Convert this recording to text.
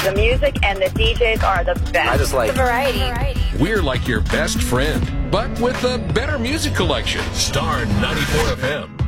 The music and the DJs are the best. I just like the variety. We're like your best friend, but with a better music collection. Star 94 FM.